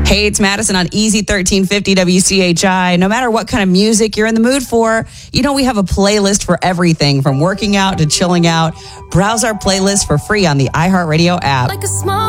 Hey, it's Madison on Easy 1350 WCHI. No matter what kind of music you're in the mood for, you know we have a playlist for everything from working out to chilling out. Browse our playlist for free on the iHeartRadio app. Like a small